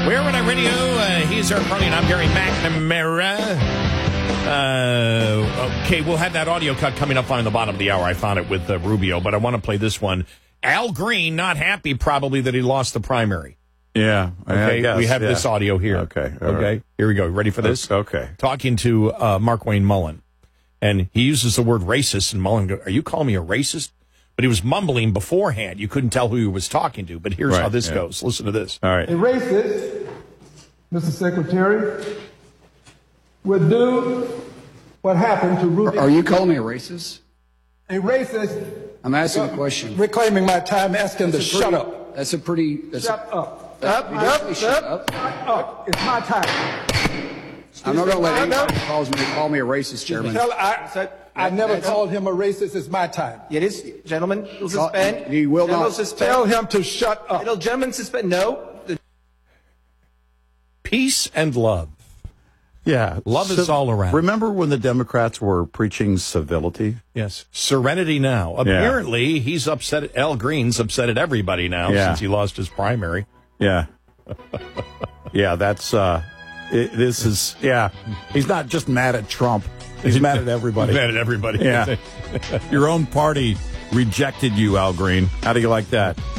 We're on radio. He's our Carly, and I'm Gary McNamara. Okay, we'll have that audio cut coming up on the bottom of the hour. I found it with Rubio, but I want to play this one. Al Green, not happy probably that he lost the primary. Yeah. Okay, I guess, we have this audio here. Okay. Right. Here we go. Ready for this? Okay. Talking to Markwayne Mullin, and he uses the word racist, and Mullin goes, "Are you calling me a racist?" But he was mumbling beforehand. You couldn't tell who he was talking to. But here's how this goes. Listen to this. All right. A racist, Mr. Secretary, would do what happened to Ruby. Are you calling me a racist? A racist. I'm asking a question. Reclaiming my time, asking him to shut up. That's a pretty. Shut up. Shut up. It's my time. I'm not going to let anybody call me a racist, Chairman. I never called him a racist. It's my time. It is, gentlemen. Will suspend. You will not. Tell him to shut up. Gentlemen, suspend. No. Peace and love. Yeah. Love is all around. Remember when the Democrats were preaching civility? Yes. Serenity now. Apparently, he's upset. Al Green's upset at everybody now since he lost his primary. Yeah. Yeah, that's, this is, he's not just mad at Trump. He's mad at everybody. He's mad at everybody. Yeah. Your own party rejected you, Al Green. How do you like that?